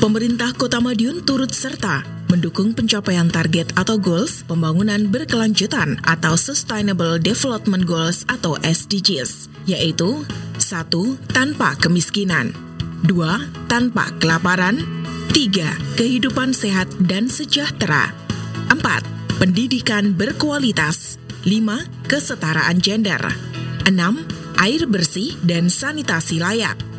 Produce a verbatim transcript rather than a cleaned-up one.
Pemerintah Kota Madiun turut serta mendukung pencapaian target atau goals pembangunan berkelanjutan atau Sustainable Development Goals atau S D Gs, yaitu satu. Tanpa kemiskinan, dua. Tanpa kelaparan, tiga. Kehidupan sehat dan sejahtera, empat. Pendidikan berkualitas, lima. Kesetaraan gender, enam. Air bersih dan sanitasi layak,